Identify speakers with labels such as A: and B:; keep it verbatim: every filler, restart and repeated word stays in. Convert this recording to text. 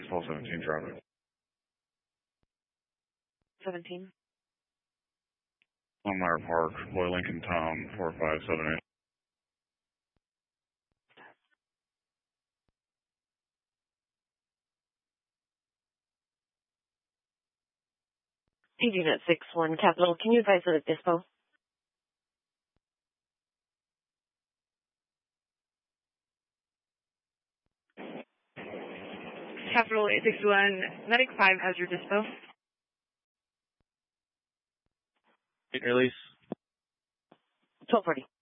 A: Baseball seventeen traffic.
B: seventeen.
A: On Meyer Park, Boy Lincoln Tom, four five seven eight.
B: Unit six one Capital, can you advise on a dispo?
C: Capital eight six one, Medic five has your dispo.
D: Release.
B: twelve forty.